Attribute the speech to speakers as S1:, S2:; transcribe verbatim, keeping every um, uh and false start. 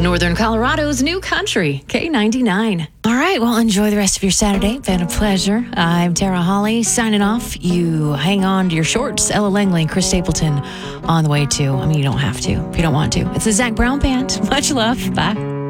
S1: Northern Colorado's new country, K ninety-nine. All right, well, enjoy the rest of your Saturday. Been a pleasure. I'm Tara Holly signing off. You hang on to your shorts. Ella Langley and Chris Stapleton on the way too. I mean, you don't have to if you don't want to. It's the Zach Brown Band. Much love. Bye.